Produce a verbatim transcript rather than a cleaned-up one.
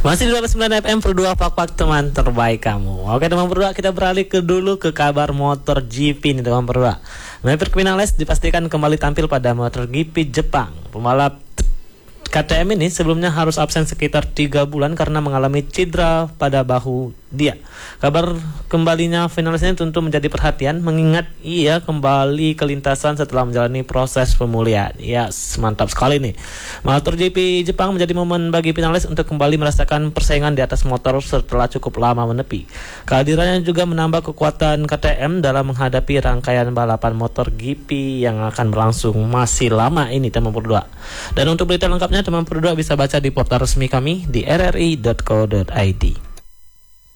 Masih di dua puluh sembilan F M Perdua, Pak-Pak teman terbaik kamu. Oke teman Perdua, kita beralih ke dulu ke kabar motor G P nih teman Perdua. Maverick Vinales dipastikan kembali tampil pada motor G P Jepang. Pembalap K T M ini sebelumnya harus absen sekitar tiga bulan karena mengalami cedera pada bahu dia. Kabar kembalinya Vinales ini tentu menjadi perhatian mengingat ia kembali ke lintasan setelah menjalani proses pemulihan. Yes, mantap sekali nih. Motor G P Jepang menjadi momen bagi Vinales untuk kembali merasakan persaingan di atas motor setelah cukup lama menepi. Kehadirannya juga menambah kekuatan K T M dalam menghadapi rangkaian balapan motor G P yang akan berlangsung masih lama ini teman Perdua. Dan untuk berita lengkapnya teman Perdua bisa baca di portal resmi kami di r r i dot co dot i d.